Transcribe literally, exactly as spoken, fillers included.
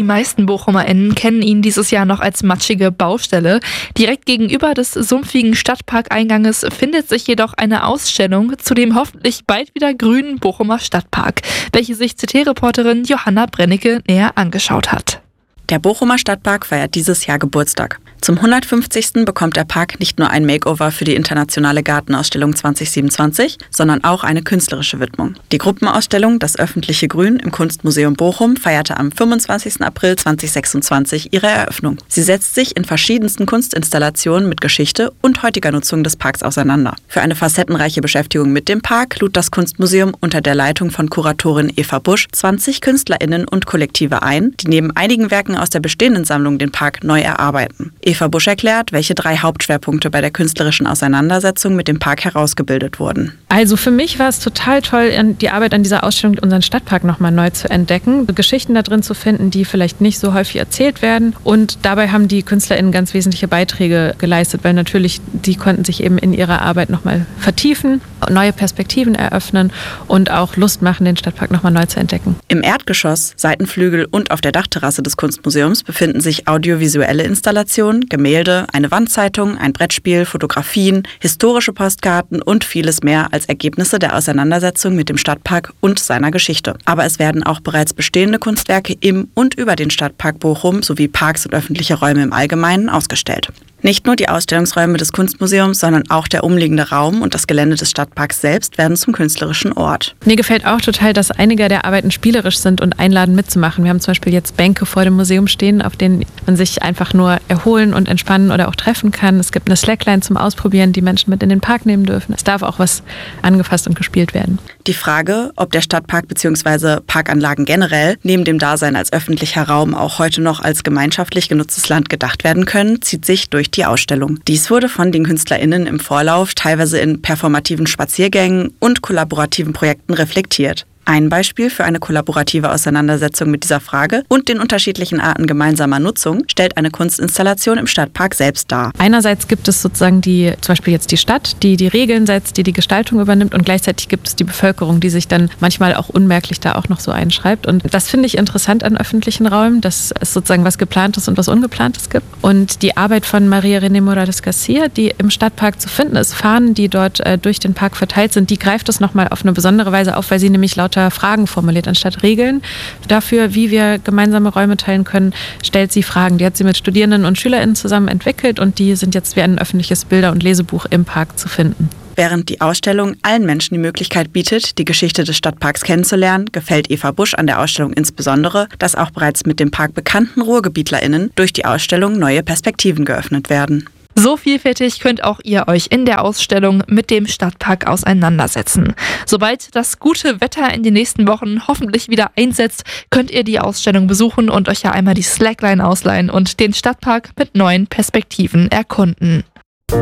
Die meisten BochumerInnen kennen ihn dieses Jahr noch als matschige Baustelle. Direkt gegenüber des sumpfigen Stadtparkeinganges findet sich jedoch eine Ausstellung zu dem hoffentlich bald wieder grünen Bochumer Stadtpark, welche sich Z T-Reporterin Johanna Brennecke näher angeschaut hat. Der Bochumer Stadtpark feiert dieses Jahr Geburtstag. Zum hundertfünfzigsten bekommt der Park nicht nur ein Makeover für die internationale Gartenausstellung zwanzig siebenundzwanzig, sondern auch eine künstlerische Widmung. Die Gruppenausstellung Das öffentliche Grün im Kunstmuseum Bochum feierte am fünfundzwanzigsten April zweitausendsechsundzwanzig ihre Eröffnung. Sie setzt sich in verschiedensten Kunstinstallationen mit Geschichte und heutiger Nutzung des Parks auseinander. Für eine facettenreiche Beschäftigung mit dem Park lud das Kunstmuseum unter der Leitung von Kuratorin Eva Busch zwanzig KünstlerInnen und Kollektive ein, die neben einigen Werken aus der bestehenden Sammlung den Park neu erarbeiten. Eva Busch erklärt, welche drei Hauptschwerpunkte bei der künstlerischen Auseinandersetzung mit dem Park herausgebildet wurden. Also für mich war es total toll, die Arbeit an dieser Ausstellung, unseren Stadtpark nochmal neu zu entdecken, Geschichten da drin zu finden, die vielleicht nicht so häufig erzählt werden. Und dabei haben die KünstlerInnen ganz wesentliche Beiträge geleistet, weil natürlich die konnten sich eben in ihrer Arbeit nochmal vertiefen, neue Perspektiven eröffnen und auch Lust machen, den Stadtpark nochmal neu zu entdecken. Im Erdgeschoss, Seitenflügel und auf der Dachterrasse des Kunstmuseums befinden sich audiovisuelle Installationen, Gemälde, eine Wandzeitung, ein Brettspiel, Fotografien, historische Postkarten und vieles mehr als Ergebnisse der Auseinandersetzung mit dem Stadtpark und seiner Geschichte. Aber es werden auch bereits bestehende Kunstwerke im und über den Stadtpark Bochum sowie Parks und öffentliche Räume im Allgemeinen ausgestellt. Nicht nur die Ausstellungsräume des Kunstmuseums, sondern auch der umliegende Raum und das Gelände des Stadtparks selbst werden zum künstlerischen Ort. Mir gefällt auch total, dass einige der Arbeiten spielerisch sind und einladen mitzumachen. Wir haben zum Beispiel jetzt Bänke vor dem Museum stehen, auf denen man sich einfach nur erholen und entspannen oder auch treffen kann. Es gibt eine Slackline zum Ausprobieren, die Menschen mit in den Park nehmen dürfen. Es darf auch was angefasst und gespielt werden. Die Frage, ob der Stadtpark bzw. Parkanlagen generell neben dem Dasein als öffentlicher Raum auch heute noch als gemeinschaftlich genutztes Land gedacht werden können, zieht sich durch die Ausstellung. Dies wurde von den KünstlerInnen im Vorlauf teilweise in performativen Spaziergängen und kollaborativen Projekten reflektiert. Ein Beispiel für eine kollaborative Auseinandersetzung mit dieser Frage und den unterschiedlichen Arten gemeinsamer Nutzung stellt eine Kunstinstallation im Stadtpark selbst dar. Einerseits gibt es sozusagen die, zum Beispiel jetzt die Stadt, die die Regeln setzt, die die Gestaltung übernimmt, und gleichzeitig gibt es die Bevölkerung, die sich dann manchmal auch unmerklich da auch noch so einschreibt. Und das finde ich interessant an öffentlichen Räumen, dass es sozusagen was Geplantes und was Ungeplantes gibt. Und die Arbeit von Maria René Morales Garcia, die im Stadtpark zu finden ist, Fahnen, die dort äh, durch den Park verteilt sind, die greift es nochmal auf eine besondere Weise auf, weil sie nämlich laut Fragen formuliert, anstatt Regeln. Dafür, wie wir gemeinsame Räume teilen können, stellt sie Fragen. Die hat sie mit Studierenden und SchülerInnen zusammen entwickelt und die sind jetzt wie ein öffentliches Bilder- und Lesebuch im Park zu finden. Während die Ausstellung allen Menschen die Möglichkeit bietet, die Geschichte des Stadtparks kennenzulernen, gefällt Eva Busch an der Ausstellung insbesondere, dass auch bereits mit dem Park bekannten RuhrgebietlerInnen durch die Ausstellung neue Perspektiven geöffnet werden. So vielfältig könnt auch ihr euch in der Ausstellung mit dem Stadtpark auseinandersetzen. Sobald das gute Wetter in den nächsten Wochen hoffentlich wieder einsetzt, könnt ihr die Ausstellung besuchen und euch ja einmal die Slackline ausleihen und den Stadtpark mit neuen Perspektiven erkunden.